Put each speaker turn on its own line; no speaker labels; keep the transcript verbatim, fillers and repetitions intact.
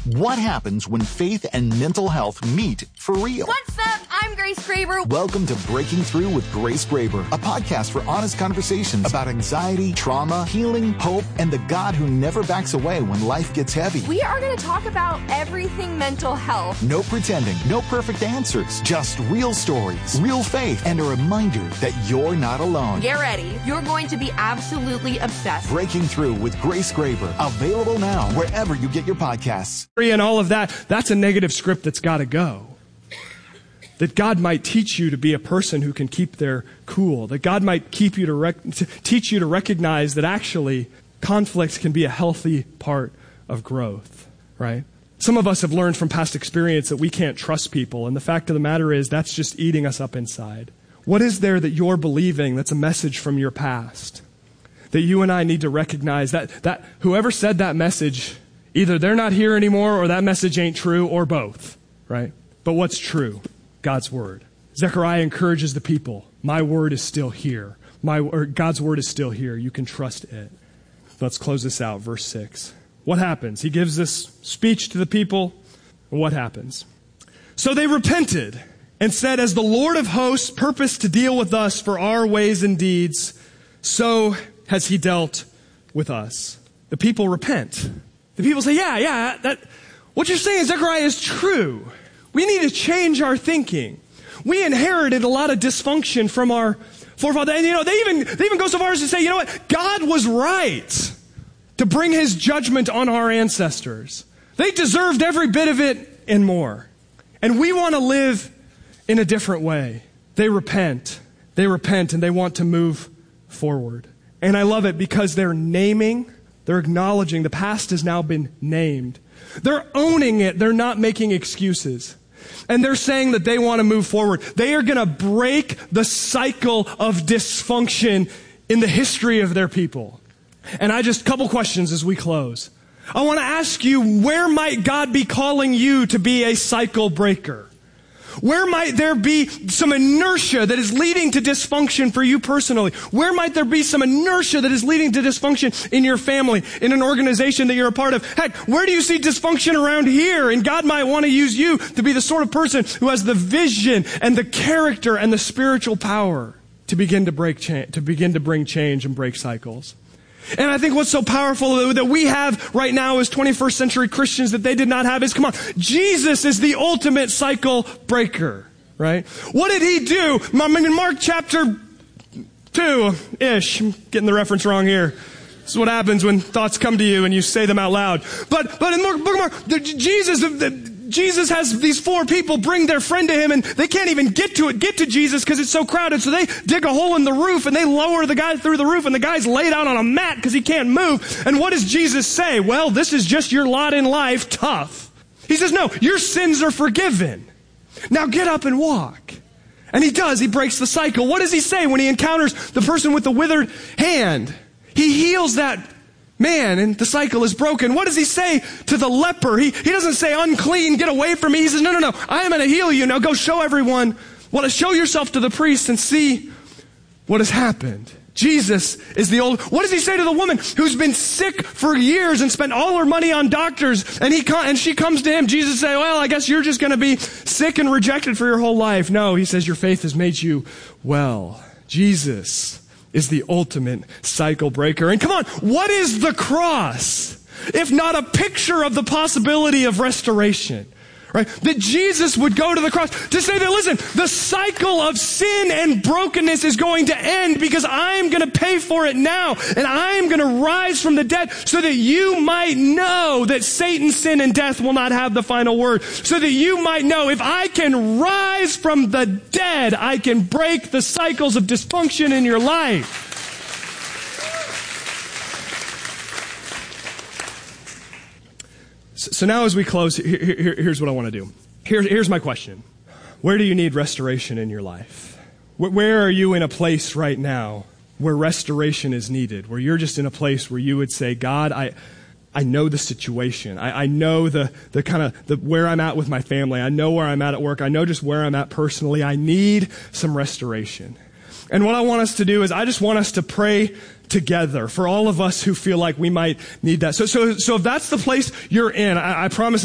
What happens when faith and mental health meet for real?
What's up? I'm Grace Graber.
Welcome to Breaking Through with Grace Graber, a podcast for honest conversations about anxiety, trauma, healing, hope, and the God who never backs away when life gets heavy.
We are going to talk about everything mental health.
No pretending, no perfect answers, just real stories, real faith, and a reminder that you're not alone.
Get ready. You're going to be absolutely obsessed.
Breaking Through with Grace Graber, available now wherever you get your podcasts.
And all of that, that's a negative script that's got to go. That God might teach you to be a person who can keep their cool. That God might keep you to, rec- to teach you to recognize that actually conflict can be a healthy part of growth, right? Some of us have learned from past experience that we can't trust people, and the fact of the matter is that's just eating us up inside. What is there that you're believing that's a message from your past? That you and I need to recognize that, that whoever said that message, either they're not here anymore or that message ain't true, or both, right? But what's true? God's word. Zechariah encourages the people. My word is still here. My or God's word is still here. You can trust it. Let's close this out. Verse six. What happens? He gives this speech to the people. What happens? So they repented and said, as the Lord of hosts purposed to deal with us for our ways and deeds, so has he dealt with us. The people repent. The people say, yeah, yeah, that what you're saying, Zechariah, is true. We need to change our thinking. We inherited a lot of dysfunction from our forefathers. And, you know, they even, they even go so far as to say, you know what? God was right to bring his judgment on our ancestors. They deserved every bit of it and more. And we want to live in a different way. They repent. They repent and they want to move forward. And I love it because they're naming, they're acknowledging the past has now been named. They're owning it. They're not making excuses. And they're saying that they want to move forward. They are going to break the cycle of dysfunction in the history of their people. And I just, couple questions as we close. I want to ask you, where might God be calling you to be a cycle breaker? Where might there be some inertia that is leading to dysfunction for you personally? Where might there be some inertia that is leading to dysfunction in your family, in an organization that you're a part of? Heck, where do you see dysfunction around here? And God might want to use you to be the sort of person who has the vision and the character and the spiritual power to begin to break cha- to begin to bring change and break cycles. And I think what's so powerful that we have right now as twenty-first century Christians that they did not have is, come on, Jesus is the ultimate cycle breaker, right? What did he do? I mean, Mark chapter two-ish, I'm getting the reference wrong here. This is what happens when thoughts come to you and you say them out loud. But, but in Mark, book of Mark, the, Jesus, the, Jesus has these four people bring their friend to him and they can't even get to it, get to Jesus because it's so crowded. So they dig a hole in the roof and they lower the guy through the roof and the guy's laid out on a mat because he can't move. And what does Jesus say? Well, this is just your lot in life. Tough. He says, no, your sins are forgiven. Now get up and walk. And he does. He breaks the cycle. What does he say when he encounters the person with the withered hand? He heals that man and the cycle is broken. What does he say to the leper? He, he doesn't say unclean, get away from me. He says, no, no, no, I am going to heal you. Now go show everyone. Well, show yourself to the priest and see what has happened. Jesus is the old, what does he say to the woman who's been sick for years and spent all her money on doctors and he and she comes to him? Jesus say, well, I guess you're just going to be sick and rejected for your whole life. No, he says, your faith has made you well. Jesus is the ultimate cycle breaker. And come on, what is the cross if not a picture of the possibility of restoration? Right? That Jesus would go to the cross to say that, listen, the cycle of sin and brokenness is going to end because I'm going to pay for it now. And I'm going to rise from the dead so that you might know that Satan, sin, and death will not have the final word. So that you might know if I can rise from the dead, I can break the cycles of dysfunction in your life. So now as we close, here, here, here's what I want to do. Here, here's my question. Where do you need restoration in your life? Where are you in a place right now where restoration is needed? Where you're just in a place where you would say, God, I I know the situation. I, I know the, the kind of the where I'm at with my family. I know where I'm at at work. I know just where I'm at personally. I need some restoration. And what I want us to do is I just want us to pray together for all of us who feel like we might need that. So, so, so if that's the place you're in, I, I promise